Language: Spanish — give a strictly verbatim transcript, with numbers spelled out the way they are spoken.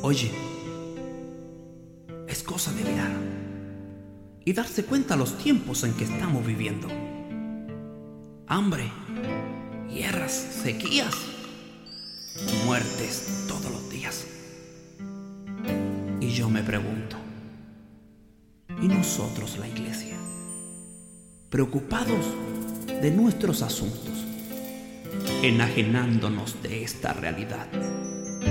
Oye, es cosa de mirar y darse cuenta los tiempos en que estamos viviendo. Hambre, guerras, sequías, muertes todos los días. Y yo me pregunto, ¿y nosotros, la iglesia? Preocupados de nuestros asuntos, enajenándonos de esta realidad.